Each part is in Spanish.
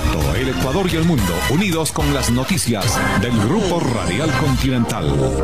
Todo el Ecuador y el mundo unidos con las noticias del Grupo Radial Continental.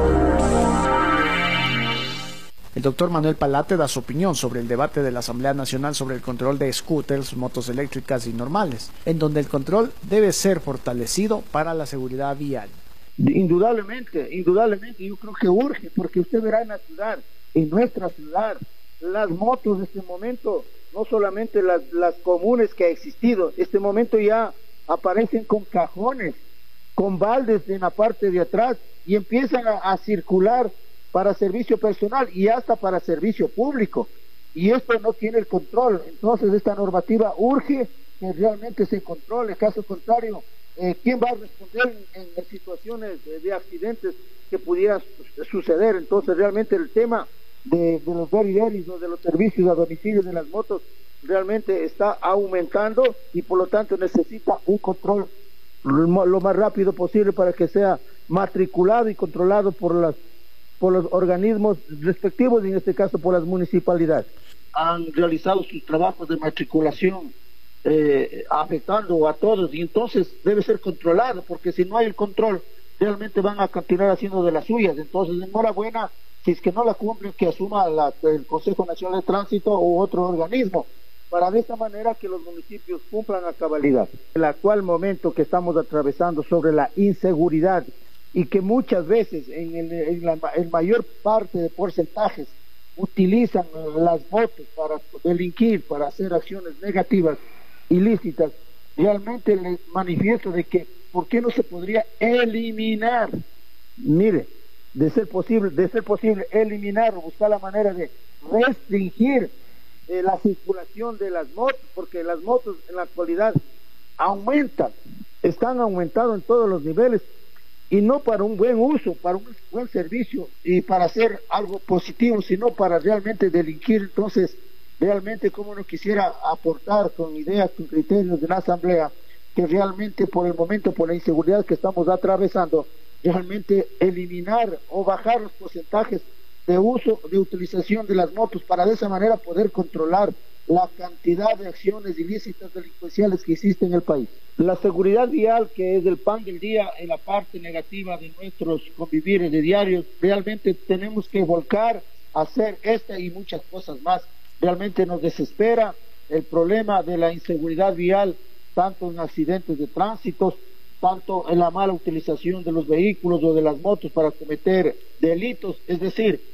El doctor Manuel Palate da su opinión sobre el debate de la Asamblea Nacional sobre el control de scooters, motos eléctricas y normales, en donde el control debe ser fortalecido para la seguridad vial. Indudablemente, yo creo que urge, porque usted verá en nuestra ciudad, las motos de este momento, no solamente las comunes que ha existido, este momento ya aparecen con cajones, con baldes en la parte de atrás y empiezan a circular para servicio personal y hasta para servicio público, y esto no tiene el control. Entonces esta normativa urge que realmente se controle. Caso contrario, ¿quién va a responder en situaciones de accidentes que pudieran suceder? Entonces realmente el tema de los deliveries o de los servicios a domicilio de las motos realmente está aumentando y por lo tanto necesita un control lo más rápido posible para que sea matriculado y controlado por los organismos respectivos, y en este caso por las municipalidades. Han realizado sus trabajos de matriculación afectando a todos, y entonces debe ser controlado, porque si no hay el control realmente van a continuar haciendo de las suyas. Entonces enhorabuena, si es que no la cumplen, que asuma el Consejo Nacional de Tránsito u otro organismo, para de esta manera que los municipios cumplan a cabalidad. El actual momento que estamos atravesando sobre la inseguridad, y que muchas veces en mayor parte de porcentajes utilizan las motos para delinquir, para hacer acciones negativas, ilícitas, realmente les manifiesto de que ¿por qué no se podría eliminar? Mire, de ser posible eliminar o buscar la manera de restringir la circulación de las motos, porque las motos en la actualidad están aumentando en todos los niveles, y no para un buen uso, para un buen servicio y para hacer algo positivo, sino para realmente delinquir. Entonces, realmente como uno quisiera aportar con ideas, con criterios de la Asamblea, que realmente por el momento, por la inseguridad que estamos atravesando, realmente eliminar o bajar los porcentajes de uso, de utilización de las motos, para de esa manera poder controlar la cantidad de acciones ilícitas delincuenciales que existen en el país. La seguridad vial, que es el pan del día en la parte negativa de nuestros convivires de diarios, realmente tenemos que volcar a hacer esta y muchas cosas más. Realmente nos desespera el problema de la inseguridad vial, tanto en accidentes de tránsito, tanto en la mala utilización de los vehículos o de las motos para cometer delitos, es decir,